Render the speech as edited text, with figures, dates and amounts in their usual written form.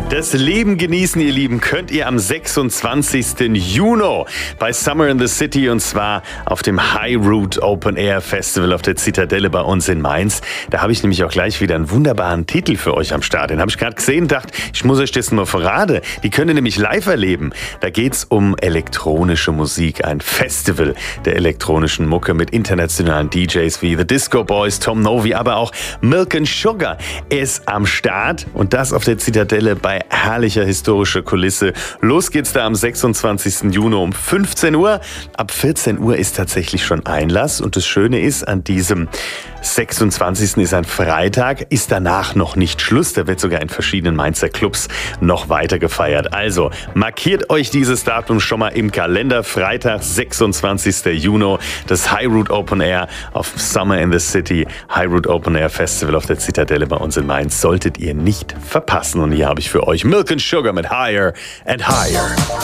Das Leben genießen, ihr Lieben, könnt ihr am 26. Juni bei Summer in the City, und zwar auf dem High Root Open Air Festival auf der Zitadelle bei uns in Mainz. Da habe ich nämlich auch gleich wieder einen wunderbaren Titel für euch am Start. Den habe ich gerade gesehen und dachte, ich muss euch das mal verraten. Die könnt ihr nämlich live erleben. Da geht es um elektronische Musik, ein Festival der elektronischen Mucke mit internationalen DJs wie The Disco Boys, Tom Novi, aber auch Milk and Sugar ist am Start, und das auf der Zitadelle bei herrlicher historischer Kulisse. Los geht's da am 26. Juni um 15 Uhr. Ab 14 Uhr ist tatsächlich schon Einlass, und das Schöne ist, an diesem 26. ist ein Freitag, ist danach noch nicht Schluss. Da wird sogar in verschiedenen Mainzer Clubs noch weiter gefeiert. Also markiert euch dieses Datum schon mal im Kalender. Freitag, 26. Juni, das High Root Open Air auf Summer in the City. High Root Open Air Festival auf der Zitadelle bei uns in Mainz. Solltet ihr nicht verpassen. Und hier habe ich für euch Milk and Sugar mit Higher and Higher.